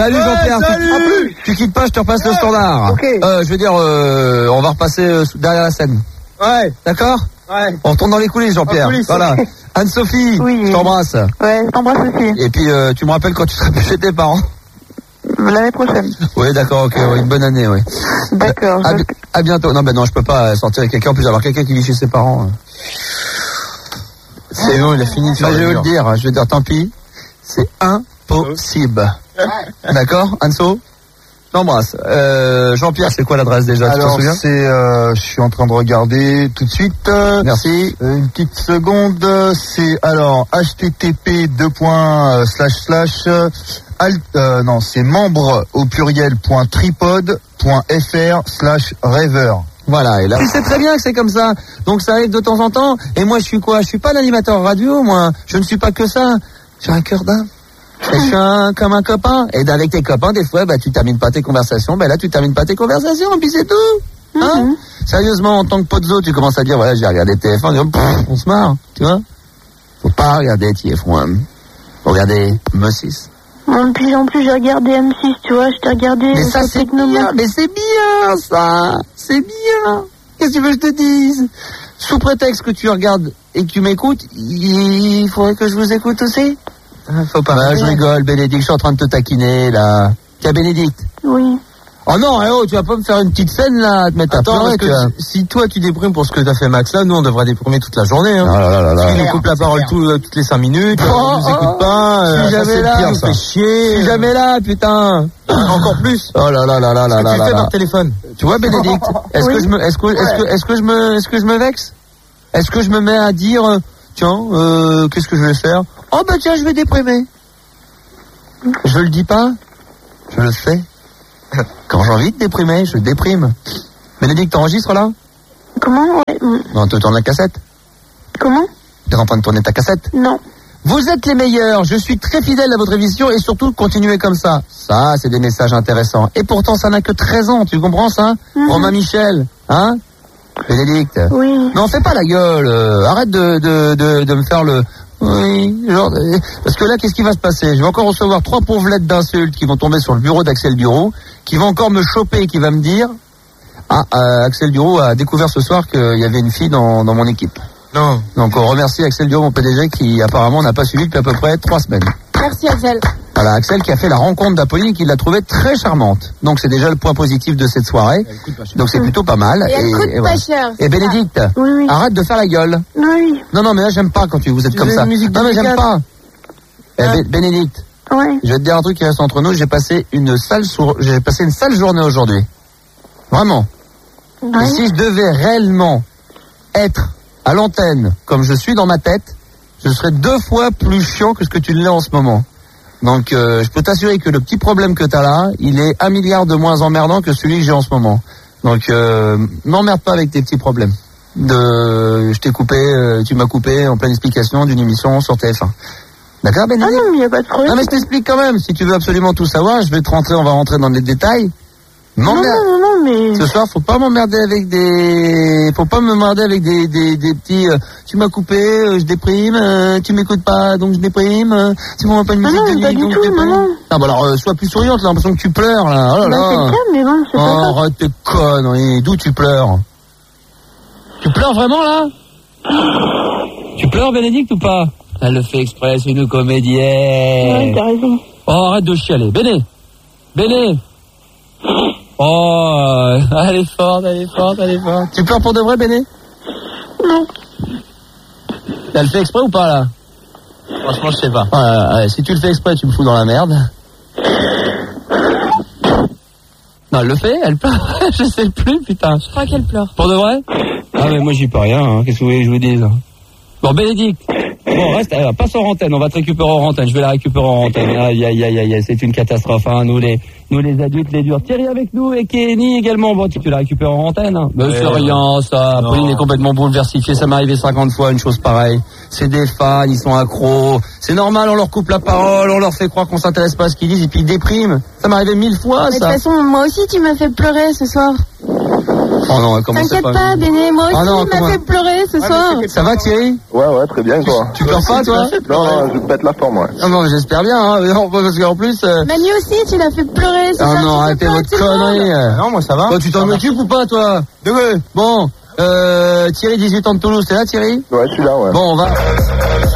Salut Jean-Pierre. Salut. Tu quittes pas, je te repasse le standard. Okay. Je veux dire, on va repasser derrière la scène. Ouais. D'accord? Ouais. On retourne dans les coulisses, Jean-Pierre. Voilà. Anne-Sophie, oui. Je t'embrasse. Ouais, je t'embrasse aussi. Et puis, tu me rappelles quand tu seras plus chez tes parents? L'année prochaine. Oui, d'accord, ok, une bonne année, oui. D'accord. À bientôt. Non, ben non, je peux pas sortir avec quelqu'un, en plus avoir quelqu'un qui vit chez ses parents. C'est bon, il a fini de faire. Je vais le dire, tant pis. C'est impossible. D'accord, Anso? T'embrasse. Jean-Pierre, c'est quoi l'adresse déjà? Alors, je suis en train de regarder tout de suite. Merci. Une petite seconde. C'est alors http c'est membre au pluriel.tripod.fr/rêveur. Voilà, et là, tu sais très bien que c'est comme ça. Donc ça arrive de temps en temps. Et moi, je suis quoi? Je suis pas un animateur radio, moi. Je ne suis pas que ça. J'ai un cœur d'homme. Je suis comme un copain. Et avec tes copains, des fois, tu termines pas tes conversations. Là, tu termines pas tes conversations, puis c'est tout. Hein? Sérieusement, en tant que potezo, tu commences à dire, voilà, j'ai regardé TF1, on se marre, tu vois? Faut pas regarder TF1. Faut regarder M6. En plus, j'ai regardé M6, tu vois, je t'ai regardé. Mais ça, c'est bien, mais c'est bien, ça. C'est bien. Qu'est-ce que tu veux que je te dise? Sous prétexte que tu regardes et que tu m'écoutes, il faudrait que je vous écoute aussi. Faut pas. Je rigole, Bénédicte, je suis en train de te taquiner, là. Tiens, Bénédicte. Oui. Oh non, tu vas pas me faire une petite scène, là, te mettre à pleurer, si toi tu déprimes pour ce que t'as fait Max là, nous on devrait déprimer toute la journée, hein. Parce qu'il nous coupe la parole toutes les 5 minutes, on nous écoute pas, si jamais là, ça fait chier. Si jamais là, putain. Encore plus. Oh là là là là là là. Qu'est-ce que tu fais par téléphone? Tu vois, Bénédicte, est-ce que je me vexe? Est-ce que je me mets à dire, tiens, qu'est-ce que je vais faire? Oh tiens, je vais déprimer. Je le dis pas, je le fais. Quand j'ai envie de déprimer, je déprime. Bénédicte, t'enregistres là? Comment? Ouais. Non, tu tournes la cassette? Comment? T'es en train de tourner ta cassette? Non. Vous êtes les meilleurs, je suis très fidèle à votre émission et surtout continuez comme ça. Ça, c'est des messages intéressants. Et pourtant, ça n'a que 13 ans, tu comprends ça? Romain Michel, hein? Bénédicte? Oui. Non, fais pas la gueule, arrête de me faire le... Oui, parce que là, qu'est-ce qui va se passer? Je vais encore recevoir 3 pauvres lettres d'insultes qui vont tomber sur le bureau d'Axel Duro, qui va encore me choper, qui va me dire, Axel Duro a découvert ce soir qu'il y avait une fille dans mon équipe. Non. Donc on remercie Axel Duro, mon PDG, qui apparemment n'a pas suivi depuis à peu près 3 semaines. Merci Axel. Voilà, Axel qui a fait la rencontre d'Apolline et qui l'a trouvée très charmante. Donc c'est déjà le point positif de cette soirée. Donc c'est plutôt pas mal. Et elle coûte pas cher. Et Bénédicte, oui. Arrête de faire la gueule. Oui. Non, mais là j'aime pas quand vous êtes comme ça. Non, mais j'aime pas. Bénédicte, ouais. Je vais te dire un truc qui reste entre nous. J'ai passé une sale journée aujourd'hui. Vraiment. Ouais. Et si je devais réellement être à l'antenne comme je suis dans ma tête, je serais 2 fois plus chiant que ce que tu l'es en ce moment. Donc je peux t'assurer que le petit problème que t'as là, il est 1 milliard de moins emmerdant que celui que j'ai en ce moment. Donc n'emmerde pas avec tes petits problèmes. Je t'ai coupé, tu m'as coupé en pleine explication d'une émission sur TF1. D'accord, Bénédicte? Ah non, il n'y a pas de problème. Non, mais je t'explique quand même. Si tu veux absolument tout savoir, on va rentrer dans les détails. Non, mais... Ce soir, faut pas m'emmerder avec des petits, tu m'as coupé, je déprime, tu m'écoutes pas, donc je déprime, tu m'envoies pas une musique de nuit, donc je déprime. Non, bah alors, sois plus souriante, j'ai l'impression que tu pleures, là. Oh là là. C'est calme, mais bon, c'est pas ça. Arrête tes conneries. D'où tu pleures? Tu pleures vraiment, là? Tu pleures, Bénédicte, ou pas? Elle le fait exprès, c'est une comédienne. Ouais, t'as raison. Oh, arrête de chialer. Béné. Oh, elle est forte. Tu pleures pour de vrai, Béné? Non. Elle le fait exprès ou pas, là? Franchement, je sais pas. Ouais, si tu le fais exprès, tu me fous dans la merde. Non, elle le fait? Elle pleure? Je sais plus, putain. Je crois qu'elle pleure. Pour de vrai? Ah, mais moi, j'y peux rien, hein. Qu'est-ce que vous voulez que je vous dise? Bon, Bénédicte. Bon, reste, passe en antenne, on va te récupérer en antenne, je vais la récupérer en antenne. Aïe, c'est une catastrophe, hein, nous les adultes, les durs. Thierry avec nous et Kenny également, bon, tu la récupères en antenne, hein. Mais c'est rien, ça, Pauline est complètement bouleversifiée, ça m'est arrivé 50 fois, une chose pareille. C'est des fans, ils sont accros, c'est normal, on leur coupe la parole, on leur fait croire qu'on s'intéresse pas à ce qu'ils disent et puis ils dépriment. Ça m'est arrivé 1000 fois, ça. De toute façon, moi aussi, tu m'as fait pleurer ce soir. Oh non, comment c'est T'inquiète pas, Béné, moi aussi, Ah non, il m'a comment- fait pleurer ce soir. Ça va Thierry? Ouais, très bien, quoi. Tu pleures pas toi? Non, je pète la forme, ouais. Non, non, j'espère bien, hein. Non, parce qu'en plus... Manu aussi, tu l'as fait pleurer. Ah non, arrêtez votre connerie. Non, moi ça va. Toi, tu t'en occupes ou pas, toi? Bon, Thierry, 18 ans de Toulouse, t'es là, Thierry? Ouais, je suis là, ouais. Bon, on va...